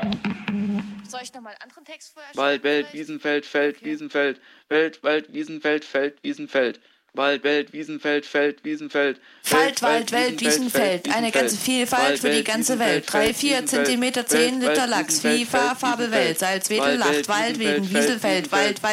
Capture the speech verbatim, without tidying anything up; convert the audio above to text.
Soll ich nochmal einen anderen Text vorher Wald, Welt, vielleicht? Wiesenfeld, Feld, Okay. Wiesenfeld, Welt, Wald, Wiesenfeld, Feld, Wiesenfeld. Wald, Welt, Wiesenfeld, Feld, Wiesenfeld. Feld, Wald, Welt, Wiesenfeld. Eine ganze Vielfalt für die ganze Welt. Drei, vier Zentimeter, zehn Liter Lachs. Vieh, Farbe, Welt. Salz, Wedel, Lacht, Wald, Wegen, Wieselfeld, Wald, Wald.